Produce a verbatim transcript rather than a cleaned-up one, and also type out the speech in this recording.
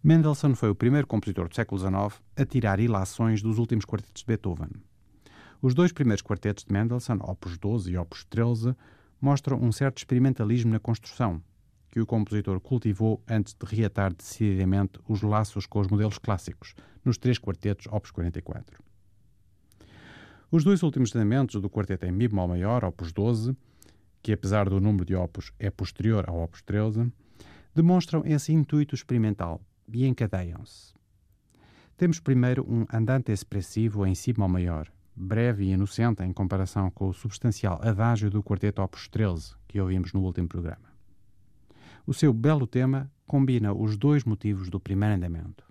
Mendelssohn foi o primeiro compositor do século dezenove a tirar ilações dos últimos quartetos de Beethoven. Os dois primeiros quartetos de Mendelssohn, Opus doze e Opus treze, mostram um certo experimentalismo na construção, que o compositor cultivou antes de reatar decididamente os laços com os modelos clássicos, nos três quartetos Opus quarenta e quatro. Os dois últimos andamentos do quarteto em Mi bemol maior, Opus doze, que apesar do número de opus é posterior ao Opus treze, demonstram esse intuito experimental e encadeiam-se. Temos primeiro um andante expressivo em Si bemol maior, breve e inocente em comparação com o substancial adágio do quarteto Opus treze, que ouvimos no último programa. O seu belo tema combina os dois motivos do primeiro andamento.